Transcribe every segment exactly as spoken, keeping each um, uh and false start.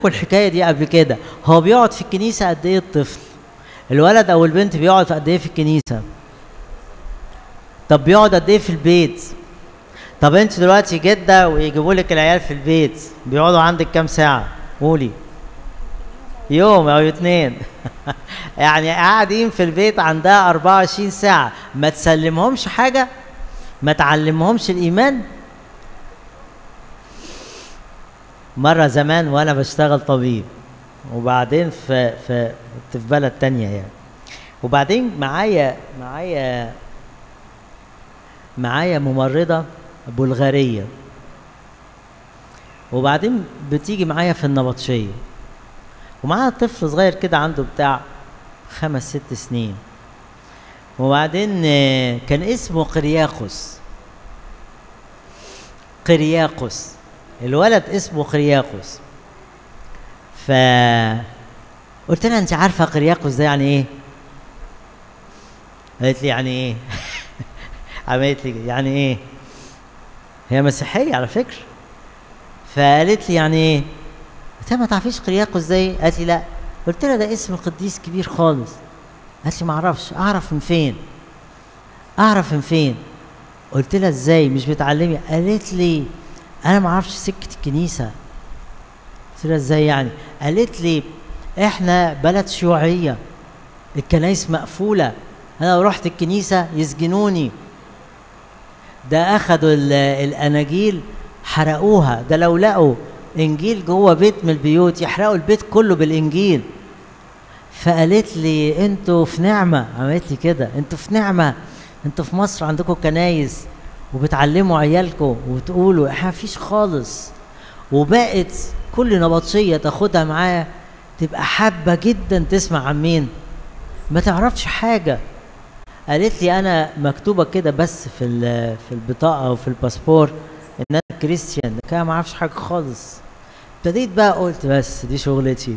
الحكايه دي قبل كده. هو بيقعد في الكنيسه قد ايه الطفل؟ الولد او البنت بيقعد قد ايه في الكنيسه؟ طب بيقعد قد ايه في البيت؟ طب انت دلوقتي جده ويجيبوا لك العيال في البيت بيقعدوا عندك كام ساعه؟ قولي. يوم او اتنين. يعني قاعدين في البيت عندها أربعة وعشرين ساعه، ما تسلمهمش حاجه؟ ما تعلمهمش الايمان؟ مره زمان وانا بشتغل طبيب، وبعدين في في في بلد تانية يعني، وبعدين معايا معايا معايا ممرضه بلغاريه، وبعدين بتيجي معايا في النبطشيه، ومعاها طفل صغير كده عنده بتاع خمس ست سنين، وبعدين كان اسمه قرياقوس. قرياقوس الولد اسمه قرياقوس. ف قلت لها انت عارفه قرياقوس ده يعني ايه؟ قالت لي يعني ايه؟ عملت لي يعني ايه؟ هي مسيحيه على فكره. فقالت لي يعني ايه؟ قلت لها ما تعرفيش قرياقوس ده ايه؟ قالت لي لا. قلت لها ده اسم قديس كبير خالص. قالت لي ما اعرفش. اعرف من فين؟ اعرف من فين؟ قلت لها ازاي مش بتعلمي؟ قالت لي انا ما اعرفش سكه الكنيسه. قلت لها ازاي يعني؟ قالت لي احنا بلد شيوعيه، الكنايس مقفوله، انا لو رحت الكنيسه يسجنوني. ده اخدوا الاناجيل حرقوها، ده لو لقوا انجيل جوه بيت من البيوت يحرقوا البيت كله بالانجيل. فقالت لي انتوا في نعمه، عملت لي كده، انتوا في نعمه، انتوا في مصر عندكم كنايس وبتعلموا عيالكم وتقولوا احنا مفيش خالص. وبقت كل نبطشيه تاخدها معايا تبقى حابه جدا تسمع عن مين؟ ما تعرفش حاجه. قالت لي انا مكتوبه كده بس في في البطاقه او في الباسبور ان انا كريستيان، كده ما اعرفش حاجه خالص. ابتديت بقى قلت بس دي شغلتي.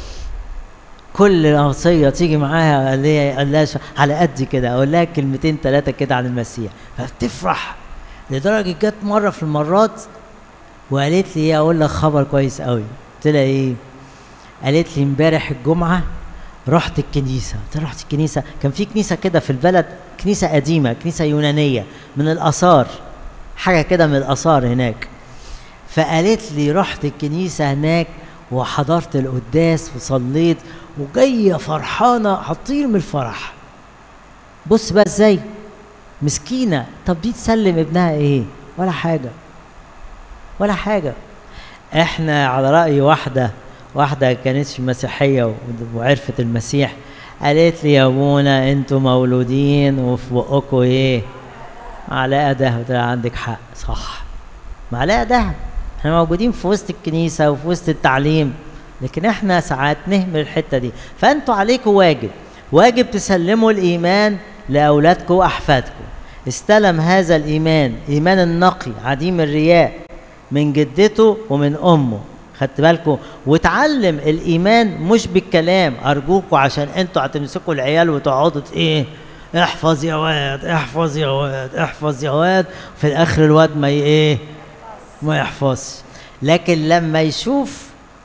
كل نبطشيه تيجي معاها قال لي قال لها على قد كده اقول لها كلمتين ثلاثه كده عن المسيح، فبتفرح لدرجه جت مره في المرات وقالت لي ايه، اقول لك خبر كويس قوي. قلت لها ايه؟ قالت لي امبارح الجمعه رحت الكنيسه. قلت لها رحت الكنيسه؟ كان في كنيسه كده في البلد، كنيسه قديمه، كنيسه يونانيه من الاثار، حاجه كده من الاثار هناك. فقالت لي رحت الكنيسه هناك وحضرت القداس وصليت وجايه فرحانه هتطير من الفرح. بص بقى ازاي مسكينه. طب دي تسلم ابنها ايه؟ ولا حاجه ولا حاجه. احنا على راي واحده واحده كانتش مسيحيه وعرفت المسيح، قالت لي يا ابونا انتوا مولودين وفي بقكم ايه؟ معلقه دهب. قلت لها عندك حق صح، معلقه دهب. احنا موجودين في وسط الكنيسه وفي وسط التعليم، لكن احنا ساعات نهمل الحته دي. فانتوا عليكم واجب، واجب تسلموا الايمان لاولادكم واحفادكم. استلم هذا الايمان، ايمان النقي عديم الرياء، من جدته ومن امه. خدت بالكم؟ وتعلم الايمان مش بالكلام ارجوكوا، عشان انتوا هتمسكوا العيال وتقعدوا ايه؟ احفظ يا واد، احفظ يا واد، احفظ يا واد، في الاخر الواد ما ايه؟ ما يحفظش. لكن لما يشوف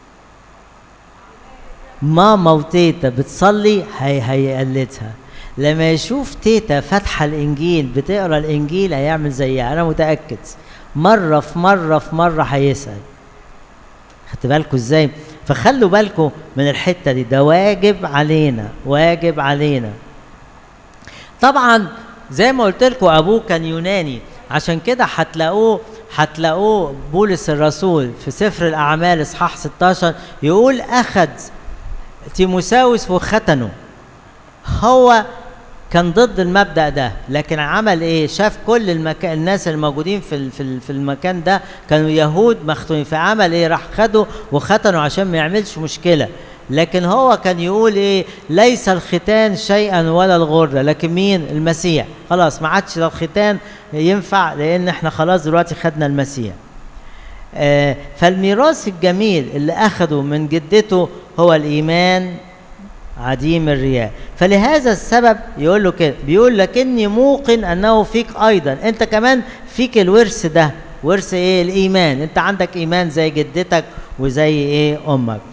ماما وتيتا بتصلي هي هيقلدها. لما يشوف تيتا فاتحه الانجيل بتقرا الانجيل هيعمل زيها، انا متاكد. مره في مره في مره هيسال. خدت بالكم ازاي؟ فخلوا بالكم من الحته دي، ده واجب علينا، واجب علينا. طبعا زي ما قلت لكم ابوه كان يوناني، عشان كده هتلاقوه هتلاقوه بولس الرسول في سفر الاعمال اصحاح ستاشر يقول اخذ تيموساوس وختنه. هو كان ضد المبدأ ده، لكن عمل ايه؟ شاف كل المكان الناس الموجودين في في في المكان ده كانوا يهود مختونين، فعمل ايه؟ راح خده وختنه عشان ما يعملش مشكله. لكن هو كان يقول ايه؟ ليس الختان شيئا ولا الغره، لكن مين؟ المسيح. خلاص ما عادش الختان ينفع، لان احنا خلاص دلوقتي خدنا المسيح. آه فالميراث الجميل اللي اخده من جدته هو الايمان عديم الرياء. فلهذا السبب يقول له كده، بيقول لكني موقن انه فيك ايضا، انت كمان فيك الورث ده. ورث ايه؟ الايمان. انت عندك ايمان زي جدتك وزي ايه امك.